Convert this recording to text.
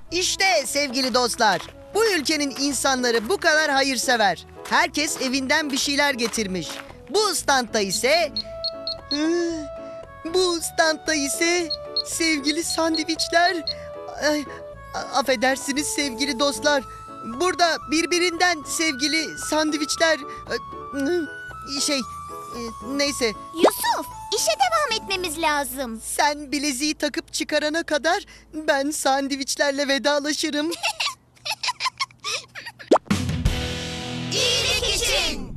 İşte sevgili dostlar, bu ülkenin insanları bu kadar hayırsever. Herkes evinden bir şeyler getirmiş. Bu standta ise... Bu standta ise sevgili sandviçler... Ay, affedersiniz sevgili dostlar. Burada birbirinden sevgili sandviçler... Neyse. Yusuf, işe devam etmemiz lazım. Sen bileziği takıp çıkarana kadar ben sandviçlerle vedalaşırım. İyilik için.